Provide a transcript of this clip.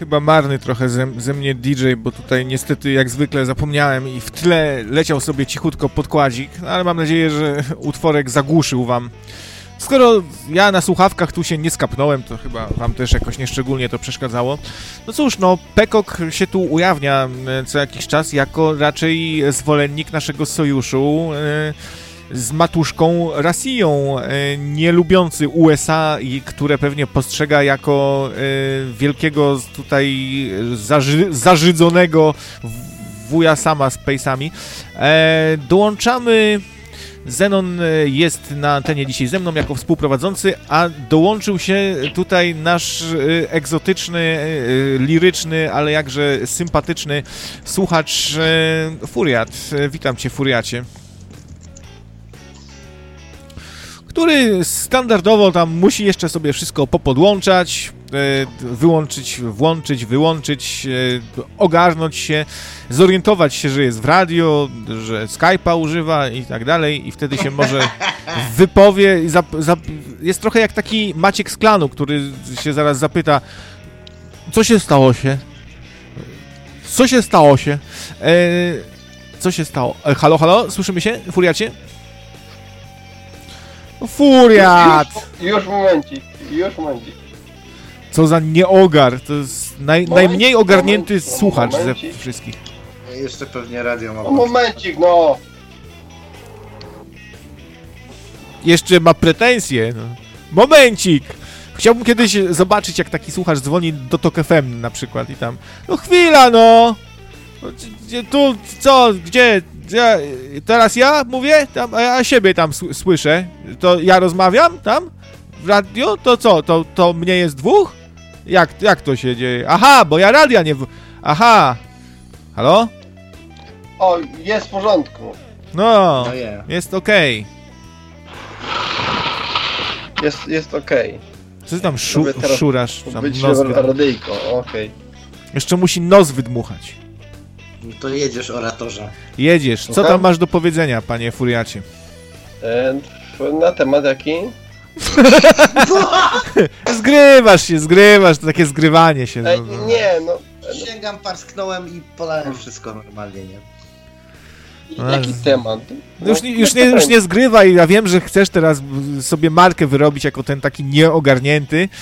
Chyba marny trochę ze mnie DJ, bo tutaj niestety jak zwykle zapomniałem i w tle leciał sobie cichutko podkładzik, ale mam nadzieję, że utworek zagłuszył wam. Skoro ja na słuchawkach tu się nie skapnąłem, to chyba wam też jakoś nieszczególnie to przeszkadzało. No cóż, no Peacock się tu ujawnia co jakiś czas jako raczej zwolennik naszego sojuszu z matuszką Rosją, nie lubiący USA i które pewnie postrzega jako wielkiego tutaj zażydzonego wuja sama z pejsami. Dołączamy... Zenon jest na antenie dzisiaj ze mną jako współprowadzący, a dołączył się tutaj nasz egzotyczny, liryczny, ale jakże sympatyczny słuchacz Furiat. Witam cię, Furiacie. Który standardowo tam musi jeszcze sobie wszystko popodłączać, wyłączyć, włączyć, wyłączyć, ogarnąć się, zorientować się, że jest w radio, że Skype'a używa i tak dalej i wtedy się może wypowie i jest trochę jak taki Maciek z klanu, który się zaraz zapyta, co się stało się? Co się stało się? Co się stało? Halo, halo, słyszymy się, Furiacie? Furiat! Już momencik. Co za nieogar, to jest najmniej ogarnięty słuchacz ze wszystkich. Jeszcze pewnie radio ma. Momencik, no! Jeszcze ma pretensje. No. Momencik! Chciałbym kiedyś zobaczyć, jak taki słuchacz dzwoni do Tok FM na przykład i tam... No chwila, no! Tu, co, gdzie? Teraz ja mówię? Tam, a ja siebie tam słyszę. To ja rozmawiam tam? W radio? To co? To mnie jest dwóch? Jak to się dzieje? Aha, bo ja radia nie... Aha! Halo? O, jest w porządku. No, jest okej. Jest okej. Co ty tam szurasz? Tam być radyjko, okej. Jeszcze musi nos wydmuchać. No to jedziesz, oratorze. Jedziesz. Co tam masz do powiedzenia, panie Furiacie? Na temat jaki? Zgrywasz, to takie zgrywanie się. Nie, no. Sięgam, parsknąłem i polałem wszystko normalnie, nie? Jaki temat? No już nie zgrywaj, ja wiem, że chcesz teraz sobie markę wyrobić jako ten taki nieogarnięty,